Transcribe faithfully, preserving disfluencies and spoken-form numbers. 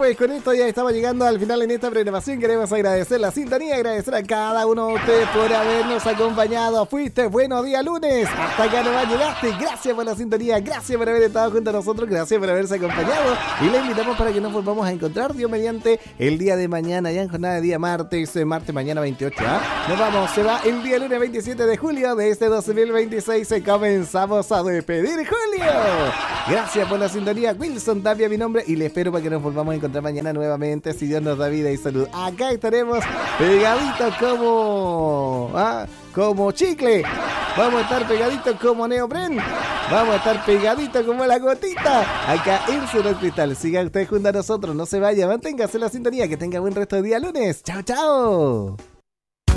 pues con esto ya estamos llegando al final en esta programación. Queremos agradecer la sintonía, agradecer a cada uno de ustedes por habernos acompañado. Fuiste Buenos Días Lunes, hasta acá nomás llegaste. Gracias por la sintonía, gracias por haber estado junto a nosotros, gracias por haberse acompañado. Y le invitamos para que nos volvamos a encontrar, Dios mediante, el día de mañana, ya en jornada de día martes, martes mañana veintiocho. ¿eh? Nos vamos, se va el día lunes veintisiete de julio de este dos mil veintiséis. Comenzamos a despedir julio. Gracias por la sintonía, Wilson Tapia mi nombre, y le espero para que nos volvamos a encontrar mañana nuevamente, si Dios nos da vida y salud. Acá estaremos pegaditos como ¿ah? como chicle, vamos a estar pegaditos como neopren, vamos a estar pegaditos como la gotita, acá en Ciudad Cristal. Siga usted junto a nosotros, no se vaya, manténgase la sintonía, que tenga buen resto de día lunes. Chao, chao.